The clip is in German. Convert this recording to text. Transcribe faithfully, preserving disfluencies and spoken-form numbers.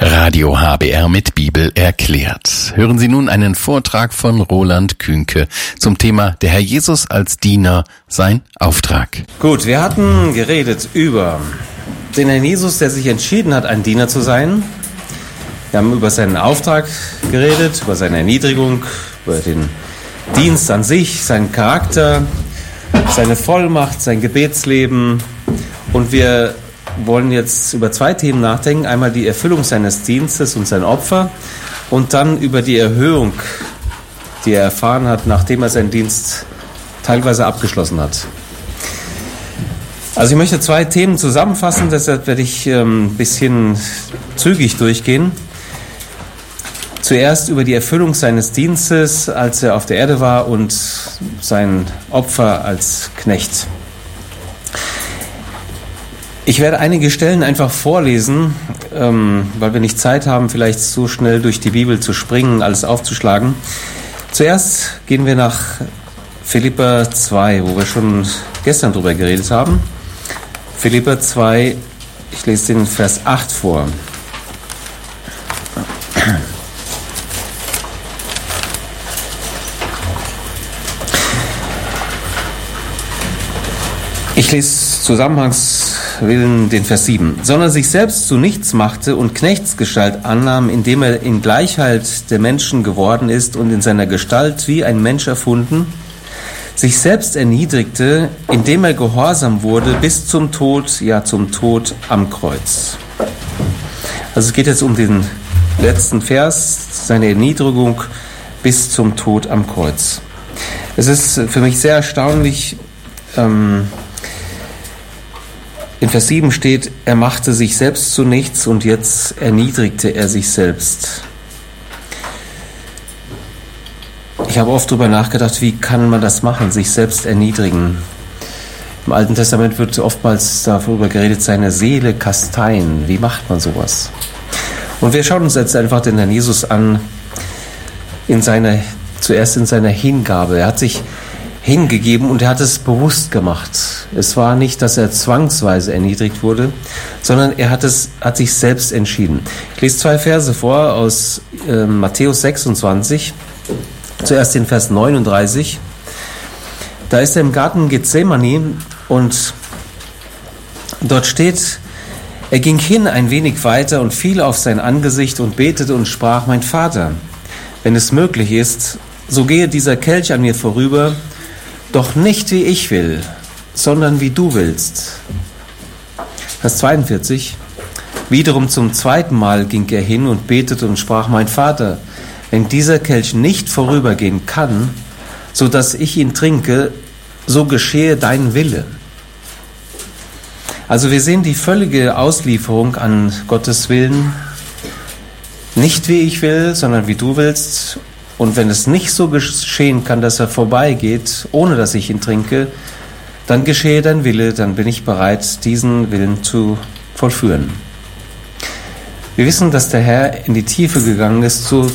Radio H B R mit Bibel erklärt. Hören Sie nun einen Vortrag von Roland Kühnke zum Thema Der Herr Jesus als Diener, sein Auftrag. Gut, wir hatten geredet über den Herrn Jesus, der sich entschieden hat, ein Diener zu sein. Wir haben über seinen Auftrag geredet, über seine Erniedrigung, über den Dienst an sich, seinen Charakter, seine Vollmacht, sein Gebetsleben. Und wir wollen jetzt über zwei Themen nachdenken. Einmal die Erfüllung seines Dienstes und sein Opfer und dann über die Erhöhung, die er erfahren hat, nachdem er seinen Dienst teilweise abgeschlossen hat. Also ich möchte zwei Themen zusammenfassen, deshalb werde ich ähm, ein bisschen zügig durchgehen. Zuerst über die Erfüllung seines Dienstes, als er auf der Erde war, und sein Opfer als Knecht. Ich werde einige Stellen einfach vorlesen, ähm, weil wir nicht Zeit haben, vielleicht so schnell durch die Bibel zu springen, alles aufzuschlagen. Zuerst gehen wir nach Philipper zwei, wo wir schon gestern drüber geredet haben. Philipper zwei, ich lese den Vers acht vor. Ich lese zusammenhangswillen den Vers sieben. Sondern sich selbst zu nichts machte und Knechtsgestalt annahm, indem er in Gleichheit der Menschen geworden ist und in seiner Gestalt wie ein Mensch erfunden, sich selbst erniedrigte, indem er gehorsam wurde bis zum Tod, ja zum Tod am Kreuz. Also es geht jetzt um den letzten Vers, seine Erniedrigung bis zum Tod am Kreuz. Es ist für mich sehr erstaunlich, ähm, in Vers sieben steht, er machte sich selbst zu nichts und jetzt erniedrigte er sich selbst. Ich habe oft darüber nachgedacht, wie kann man das machen, sich selbst erniedrigen. Im Alten Testament wird oftmals darüber geredet, seine Seele kasteien. Wie macht man sowas? Und wir schauen uns jetzt einfach den Herrn Jesus an, in seiner, zuerst in seiner Hingabe. Er hat sich hingegeben und er hat es bewusst gemacht. Es war nicht, dass er zwangsweise erniedrigt wurde, sondern er hat es, hat sich selbst entschieden. Ich lese zwei Verse vor aus äh, Matthäus sechsundzwanzig. Zuerst den Vers neununddreißig. Da ist er im Garten Gethsemane und dort steht, er ging hin ein wenig weiter und fiel auf sein Angesicht und betete und sprach, mein Vater, wenn es möglich ist, so gehe dieser Kelch an mir vorüber, doch nicht wie ich will, sondern wie du willst. Vers zweiundvierzig. Wiederum zum zweiten Mal ging er hin und betete und sprach, mein Vater, wenn dieser Kelch nicht vorübergehen kann, so dass ich ihn trinke, so geschehe dein Wille. Also wir sehen die völlige Auslieferung an Gottes Willen, nicht wie ich will, sondern wie du willst. Und wenn es nicht so geschehen kann, dass er vorbeigeht, ohne dass ich ihn trinke, dann geschehe dein Wille, dann bin ich bereit, diesen Willen zu vollführen. Wir wissen, dass der Herr in die Tiefe gegangen ist, so